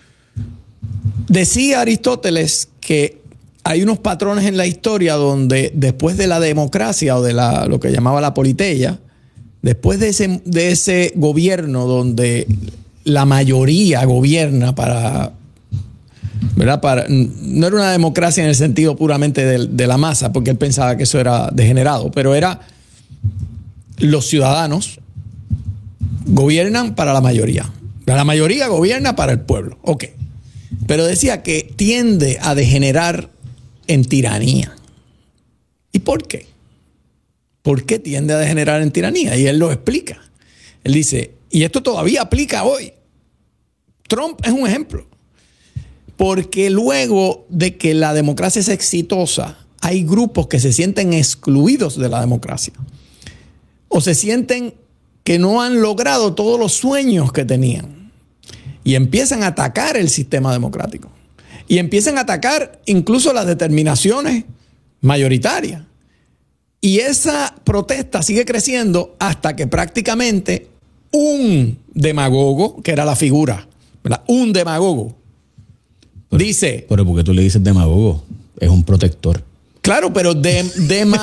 Decía Aristóteles que hay unos patrones en la historia donde después de la democracia o de lo que llamaba la politeia, después de ese gobierno donde la mayoría gobierna ¿verdad? No era una democracia en el sentido puramente de la masa, porque él pensaba que eso era degenerado, pero era los ciudadanos gobiernan para la mayoría. La mayoría gobierna para el pueblo. Ok. Pero decía que tiende a degenerar en tiranía. ¿Y por qué? ¿Por qué tiende a degenerar en tiranía? Y él lo explica. Él dice, y esto todavía aplica hoy. Trump es un ejemplo. Porque luego de que la democracia es exitosa, hay grupos que se sienten excluidos de la democracia. O se sienten que no han logrado todos los sueños que tenían. Y empiezan a atacar el sistema democrático. Y empiezan a atacar incluso las determinaciones mayoritarias. Y esa protesta sigue creciendo hasta que prácticamente un demagogo, que era la figura, ¿verdad?, un demagogo, dice... Pero ¿por qué tú le dices demagogo? Es un protector. Claro, pero del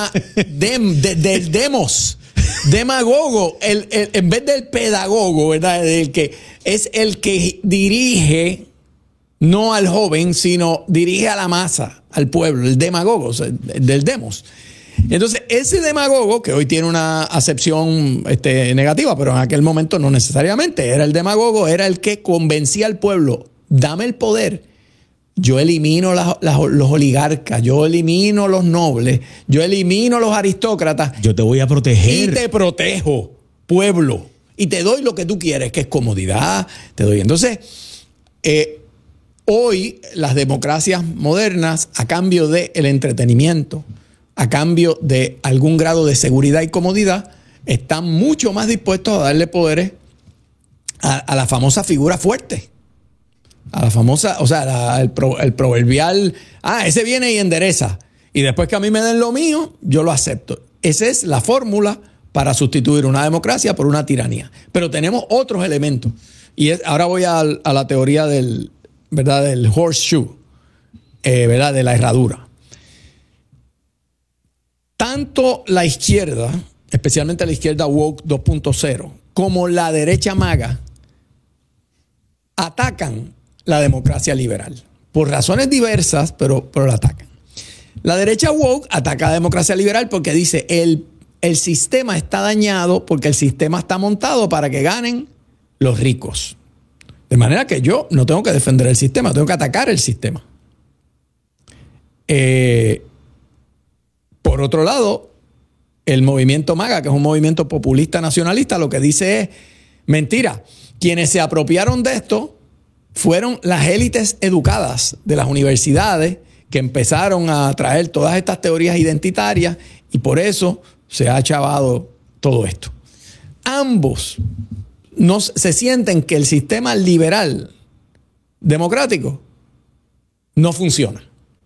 demos. Demagogo, en vez del pedagogo, ¿verdad?, el que es el que dirige, no al joven, sino dirige a la masa, al pueblo, el demagogo, o sea, del demos. Entonces, ese demagogo, que hoy tiene una acepción negativa, pero en aquel momento no necesariamente, era el demagogo, era el que convencía al pueblo, dame el poder, yo elimino los oligarcas, yo elimino los nobles, yo elimino los aristócratas. Yo te voy a proteger. Y te protejo, pueblo, y te doy lo que tú quieres, que es comodidad, te doy. Entonces, hoy las democracias modernas, a cambio del entretenimiento, a cambio de algún grado de seguridad y comodidad, están mucho más dispuestos a darle poderes a la famosa figura fuerte. A la famosa, o sea, el proverbial, ese viene y endereza. Y después que a mí me den lo mío, yo lo acepto. Esa es la fórmula para sustituir una democracia por una tiranía. Pero tenemos otros elementos. Y ahora voy a la teoría del horseshoe, ¿verdad?, de la herradura. Tanto la izquierda, especialmente la izquierda woke 2.0, como la derecha MAGA, atacan la democracia liberal. Por razones diversas, pero la atacan. La derecha woke ataca a la democracia liberal porque dice el sistema está dañado porque el sistema está montado para que ganen los ricos. De manera que yo no tengo que defender el sistema, tengo que atacar el sistema. Por otro lado, el movimiento MAGA, que es un movimiento populista nacionalista, lo que dice es, mentira, quienes se apropiaron de esto fueron las élites educadas de las universidades que empezaron a traer todas estas teorías identitarias y por eso se ha chavado todo esto. Ambos se sienten que el sistema liberal democrático no funciona.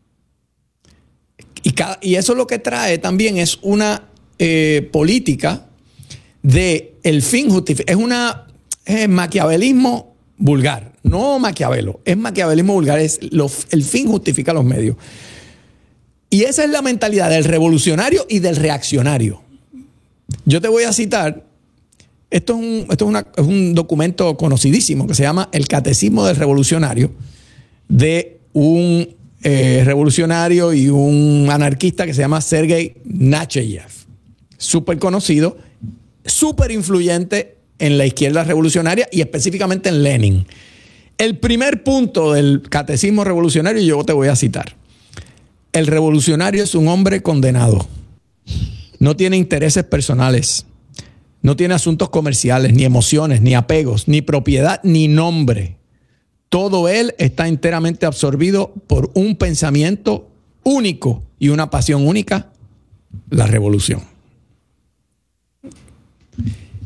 Y eso lo que trae también es una política de el fin justifica. Es maquiavelismo vulgar. No Maquiavelo, es maquiavelismo vulgar. El fin justifica los medios. Y esa es la mentalidad del revolucionario y del reaccionario. Yo te voy a citar, esto es un documento conocidísimo que se llama El Catecismo del Revolucionario, de un revolucionario y un anarquista que se llama Sergei Nechayev. Súper conocido, súper influyente en la izquierda revolucionaria y específicamente en Lenin. El primer punto del catecismo revolucionario, yo te voy a citar. El revolucionario es un hombre condenado. No tiene intereses personales. No tiene asuntos comerciales, ni emociones, ni apegos, ni propiedad, ni nombre. Todo él está enteramente absorbido por un pensamiento único y una pasión única, la revolución.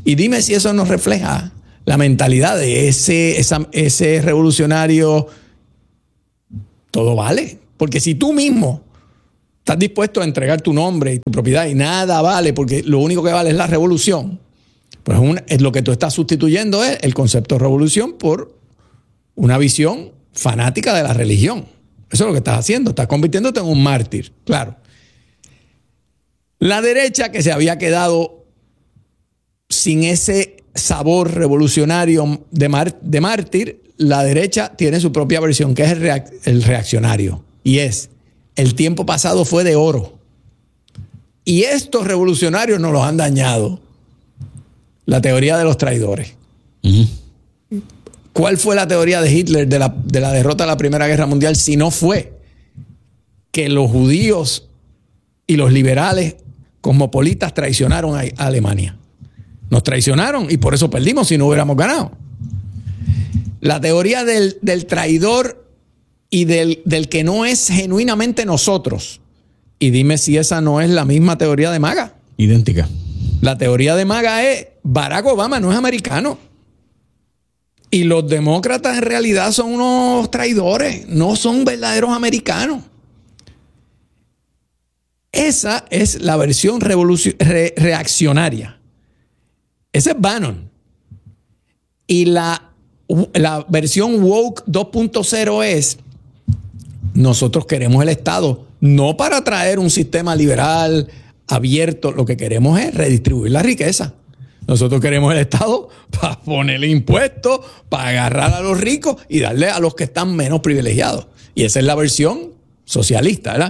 Y dime si eso nos refleja la mentalidad de ese revolucionario. Todo vale. Porque si tú mismo estás dispuesto a entregar tu nombre y tu propiedad y nada vale, porque lo único que vale es la revolución, pues es lo que tú estás sustituyendo es el concepto de revolución por una visión fanática de la religión. Eso es lo que estás haciendo. Estás convirtiéndote en un mártir. Claro. La derecha, que se había quedado sin ese sabor revolucionario de mártir, la derecha tiene su propia versión, que es el reaccionario. Y es, el tiempo pasado fue de oro. Y estos revolucionarios nos los han dañado. La teoría de los traidores. ¿Cuál fue la teoría de Hitler de la derrota de la Primera Guerra Mundial si no fue que los judíos y los liberales cosmopolitas traicionaron a Alemania? Nos traicionaron y por eso perdimos si no hubiéramos ganado. La teoría del traidor y del que no es genuinamente nosotros. Y dime si esa no es la misma teoría de MAGA. Idéntica. La teoría de MAGA es Barack Obama no es americano. Y los demócratas en realidad son unos traidores, no son verdaderos americanos. Esa es la versión reaccionaria. Ese es Bannon. Y la versión woke 2.0 es: nosotros queremos el Estado no para traer un sistema liberal abierto, lo que queremos es redistribuir la riqueza. Nosotros queremos el Estado para ponerle impuestos, para agarrar a los ricos y darle a los que están menos privilegiados. Y esa es la versión socialista, ¿verdad?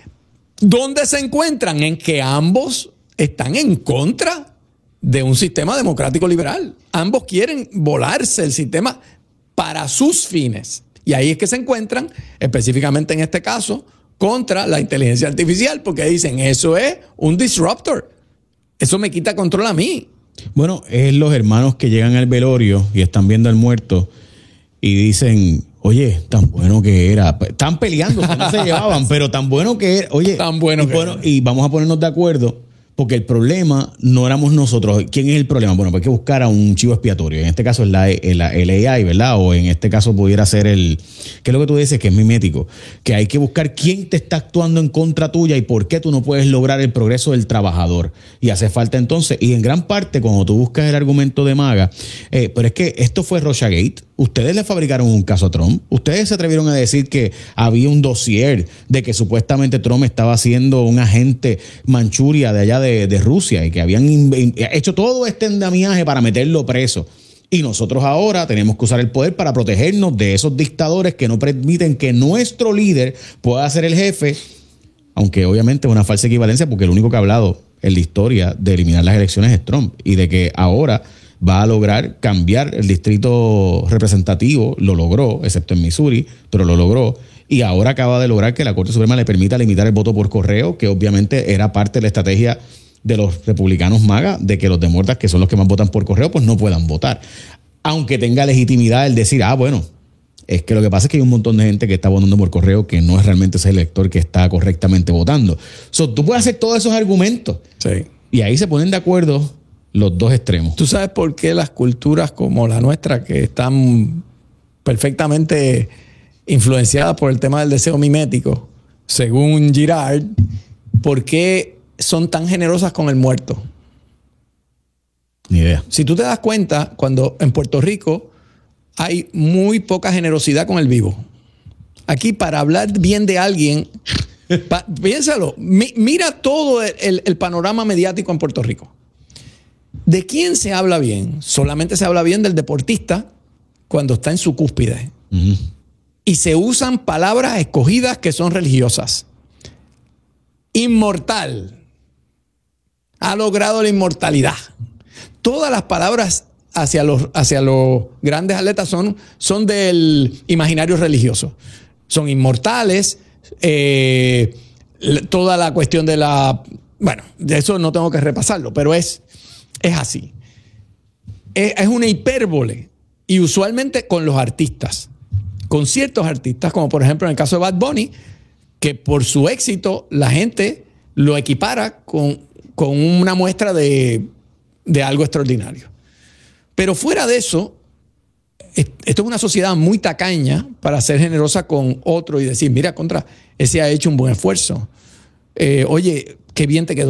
¿Dónde se encuentran? En que ambos están en contra de un sistema democrático liberal. Ambos quieren volarse el sistema para sus fines. Y ahí es que se encuentran, específicamente en este caso, contra la inteligencia artificial, porque dicen, eso es un disruptor. Eso me quita control a mí. Bueno, es los hermanos que llegan al velorio y están viendo al muerto y dicen, oye, tan bueno que era. Están peleando, no se llevaban, pero tan bueno que era. Oye, tan bueno que era. Y vamos a ponernos de acuerdo, porque el problema no éramos nosotros. ¿Quién es el problema? Bueno, pues hay que buscar a un chivo expiatorio. En este caso es el AI, ¿verdad? O en este caso pudiera ser ¿qué es lo que tú dices? Que es mimético. Que hay que buscar quién te está actuando en contra tuya y por qué tú no puedes lograr el progreso del trabajador. Y hace falta entonces, y en gran parte cuando tú buscas el argumento de MAGA, pero es que esto fue Russiagate. Ustedes le fabricaron un caso a Trump. Ustedes se atrevieron a decir que había un dossier de que supuestamente Trump estaba siendo un agente Manchuria de allá de Rusia y que habían hecho todo este endamiaje para meterlo preso. Y nosotros ahora tenemos que usar el poder para protegernos de esos dictadores que no permiten que nuestro líder pueda ser el jefe, aunque obviamente es una falsa equivalencia porque el único que ha hablado en la historia de eliminar las elecciones es Trump y de que ahora va a lograr cambiar el distrito representativo, lo logró, excepto en Missouri, pero lo logró. Y ahora acaba de lograr que la Corte Suprema le permita limitar el voto por correo, que obviamente era parte de la estrategia de los republicanos MAGA, de que los demócratas, que son los que más votan por correo, pues no puedan votar. Aunque tenga legitimidad el decir, bueno, es que lo que pasa es que hay un montón de gente que está votando por correo que no es realmente ese elector que está correctamente votando. Tú puedes hacer todos esos argumentos. Sí. Y ahí se ponen de acuerdo los dos extremos. ¿Tú sabes por qué las culturas como la nuestra, que están perfectamente influenciadas por el tema del deseo mimético, según Girard, por qué son tan generosas con el muerto? Ni idea. Si tú te das cuenta, cuando en Puerto Rico hay muy poca generosidad con el vivo. Aquí, para hablar bien de alguien, piénsalo, mira todo el panorama mediático en Puerto Rico. ¿De quién se habla bien? Solamente se habla bien del deportista cuando está en su cúspide. Uh-huh. Y se usan palabras escogidas que son religiosas. Inmortal. Ha logrado la inmortalidad. Todas las palabras hacia los grandes atletas son del imaginario religioso. Son inmortales. Toda la cuestión de la... Bueno, de eso no tengo que repasarlo, pero es así. Es una hipérbole. Y usualmente con los artistas. Con ciertos artistas, como por ejemplo en el caso de Bad Bunny, que por su éxito la gente lo equipara con una muestra de de algo extraordinario. Pero fuera de eso, esto es una sociedad muy tacaña para ser generosa con otro y decir, mira, ese ha hecho un buen esfuerzo. Oye, qué bien te quedó